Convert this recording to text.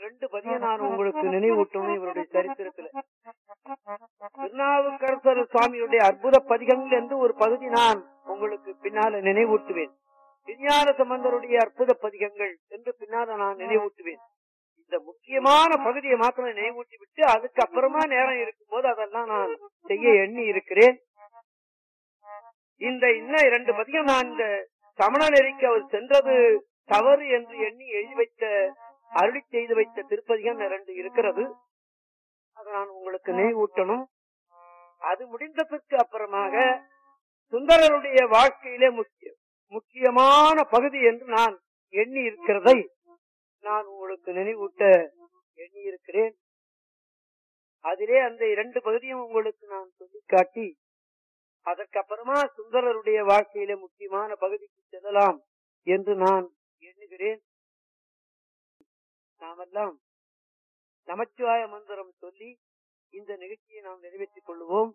2 பதியம் நான் உங்களுக்கு நினைவூட்டணும். இவருடைய சரித்திரத்துல திருநாவுக்கரசர் சுவாமியுடைய அற்புத பதிகங்கள் என்று ஒரு பகுதி நான் உங்களுக்கு பின்னால நினைவூட்டுவேன். விஞ்ஞான சம்பந்தருடைய அற்புத பதிகங்கள் என்று பின்னால நான் நினைவூட்டுவேன். இந்த முக்கியமான பகுதியை மாத்திரம் நினைவூட்டி விட்டு அதுக்கப்புறமா நேரம் இருக்கும்போது அதெல்லாம் நான் செய்ய எண்ணி இருக்கிறேன். இன்னும் 2 பதிகம் நான் இந்த சமண நெறிக்கு அவர் சென்றது தவறு என்று எண்ணி எழுதி வைத்த அருளி செய்து வைத்த திருப்பதிகம் 2 இருக்கிறது. அதை நான் உங்களுக்கு நினைவூட்டணும். அது முடிந்ததற்கு அப்புறமாக சுந்தரருடைய வாழ்க்கையிலே முக்கியமான பகுதி என்று நான் எண்ணி இருக்கிறதை நான் உங்களுக்கு நினைவூட்ட எண்ணி இருக்கிறேன். அதிலே அந்த 2 பகுதியும் உங்களுக்கு நான் சொல்லி காட்டி அதற்கப்புறமா சுந்தரருடைய வாழ்க்கையிலே முக்கியமான பகுதிக்கு செல்லலாம் என்று நான் எண்ணுகிறேன். நாமெல்லாம் நமச்சிவாய மந்திரம் சொல்லி இந்த நிகழ்ச்சியை நாம் நிறைவேற்றிக் கொள்வோம்.